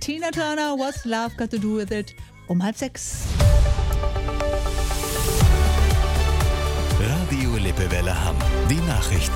Tina Turner, What's Love Got to Do With It? Um 5:30. Radio Lippewelle Hamm. Die Nachrichten.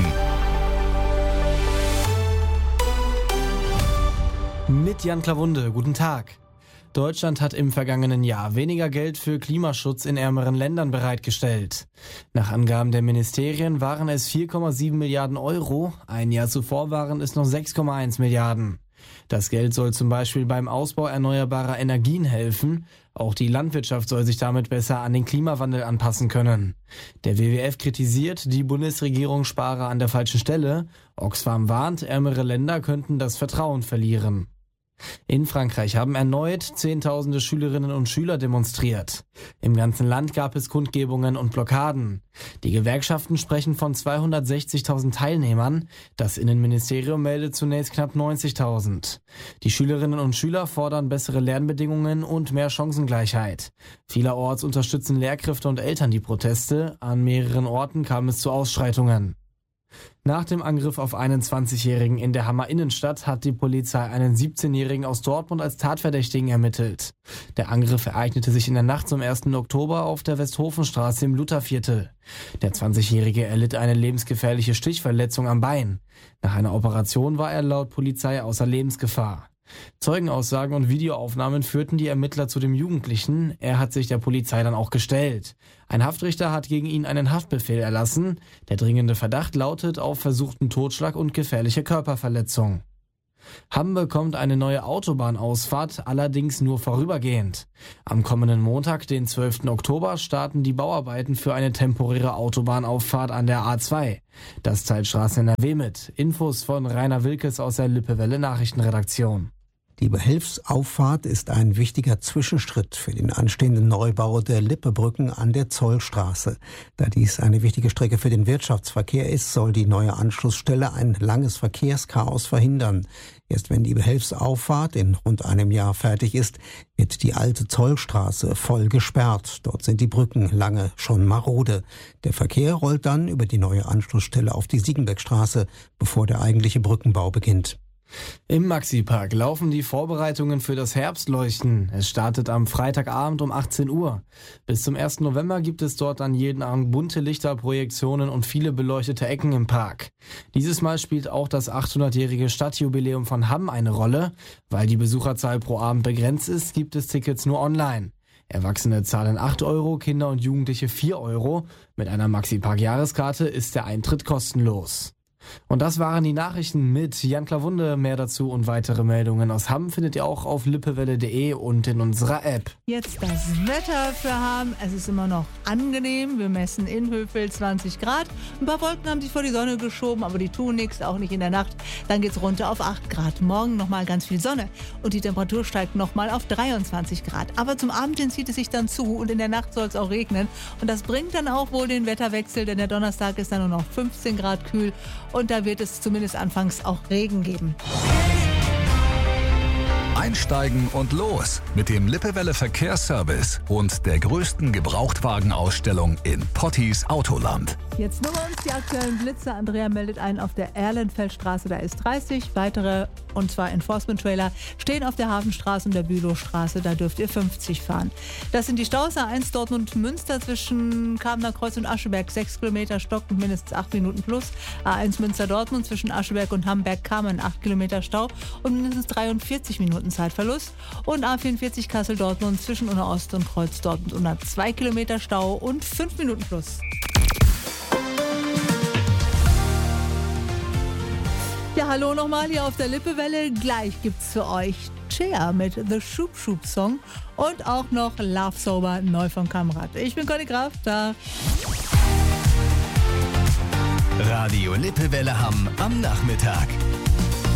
Mit Jan Klawunde, guten Tag. Deutschland hat im vergangenen Jahr weniger Geld für Klimaschutz in ärmeren Ländern bereitgestellt. Nach Angaben der Ministerien waren es 4,7 Milliarden Euro, ein Jahr zuvor waren es noch 6,1 Milliarden. Das Geld soll zum Beispiel beim Ausbau erneuerbarer Energien helfen. Auch die Landwirtschaft soll sich damit besser an den Klimawandel anpassen können. Der WWF kritisiert, die Bundesregierung spare an der falschen Stelle. Oxfam warnt, ärmere Länder könnten das Vertrauen verlieren. In Frankreich haben erneut Zehntausende Schülerinnen und Schüler demonstriert. Im ganzen Land gab es Kundgebungen und Blockaden. Die Gewerkschaften sprechen von 260.000 Teilnehmern. Das Innenministerium meldet zunächst knapp 90.000. Die Schülerinnen und Schüler fordern bessere Lernbedingungen und mehr Chancengleichheit. Vielerorts unterstützen Lehrkräfte und Eltern die Proteste. An mehreren Orten kam es zu Ausschreitungen. Nach dem Angriff auf einen 20-Jährigen in der Hammer Innenstadt hat die Polizei einen 17-Jährigen aus Dortmund als Tatverdächtigen ermittelt. Der Angriff ereignete sich in der Nacht zum 1. Oktober auf der Westhofenstraße im Lutherviertel. Der 20-Jährige erlitt eine lebensgefährliche Stichverletzung am Bein. Nach einer Operation war er laut Polizei außer Lebensgefahr. Zeugenaussagen und Videoaufnahmen führten die Ermittler zu dem Jugendlichen. Er hat sich der Polizei dann auch gestellt. Ein Haftrichter hat gegen ihn einen Haftbefehl erlassen. Der dringende Verdacht lautet auf versuchten Totschlag und gefährliche Körperverletzung. Hamm bekommt eine neue Autobahnausfahrt, allerdings nur vorübergehend. Am kommenden Montag, den 12. Oktober, starten die Bauarbeiten für eine temporäre Autobahnauffahrt an der A2. Das teilt Straße NRW mit. Infos von Rainer Wilkes aus der Lippewelle Nachrichtenredaktion. Die Behelfsauffahrt ist ein wichtiger Zwischenschritt für den anstehenden Neubau der Lippebrücken an der Zollstraße. Da dies eine wichtige Strecke für den Wirtschaftsverkehr ist, soll die neue Anschlussstelle ein langes Verkehrschaos verhindern. Erst wenn die Behelfsauffahrt in rund einem Jahr fertig ist, wird die alte Zollstraße voll gesperrt. Dort sind die Brücken lange schon marode. Der Verkehr rollt dann über die neue Anschlussstelle auf die Siegenbeckstraße, bevor der eigentliche Brückenbau beginnt. Im Maxi-Park laufen die Vorbereitungen für das Herbstleuchten. Es startet am Freitagabend um 18 Uhr. Bis zum 1. November gibt es dort an jeden Abend bunte Lichter, Projektionen und viele beleuchtete Ecken im Park. Dieses Mal spielt auch das 800-jährige Stadtjubiläum von Hamm eine Rolle. Weil die Besucherzahl pro Abend begrenzt ist, gibt es Tickets nur online. Erwachsene zahlen 8 Euro, Kinder und Jugendliche 4 Euro. Mit einer Maxi-Park-Jahreskarte ist der Eintritt kostenlos. Und das waren die Nachrichten mit Jan Klawunde. Mehr dazu und weitere Meldungen aus Hamm findet ihr auch auf lippewelle.de und in unserer App. Jetzt das Wetter für Hamm. Es ist immer noch angenehm. Wir messen in Hövel 20 Grad. Ein paar Wolken haben sich vor die Sonne geschoben, aber die tun nichts, auch nicht in der Nacht. Dann geht's runter auf 8 Grad. Morgen nochmal ganz viel Sonne und die Temperatur steigt nochmal auf 23 Grad. Aber zum Abend hin zieht es sich dann zu und in der Nacht soll es auch regnen. Und das bringt dann auch wohl den Wetterwechsel, denn der Donnerstag ist dann nur noch 15 Grad kühl. Und da wird es zumindest anfangs auch Regen geben. Einsteigen und los mit dem Lippewelle Verkehrsservice und der größten Gebrauchtwagenausstellung in Pottis Autoland. Jetzt nur uns die aktuellen Blitze. Andrea meldet ein auf der Erlenfeldstraße, da ist 30. Weitere, und zwar Enforcement-Trailer, stehen auf der Hafenstraße und der Bülowstraße, da dürft ihr 50 fahren. Das sind die Staus A1 Dortmund-Münster zwischen Kamener Kreuz und Ascheberg, 6 Kilometer Stock und mindestens 8 Minuten plus. A1 Münster-Dortmund zwischen Ascheberg und Hamberg-Kamen, 8 Kilometer Stau und mindestens 43 Minuten Zeitverlust. Und A44 Kassel-Dortmund zwischen Unna Ost und Kreuz Dortmund unter 2 Kilometer Stau und 5 Minuten plus. Ja, hallo nochmal hier auf der Lippewelle. Gleich gibt's für euch Cher mit The Shoop Shoop Song und auch noch Love Sober neu von Kamrat. Ich bin Conny Graf, da. Radio Lippewelle Hamm am Nachmittag.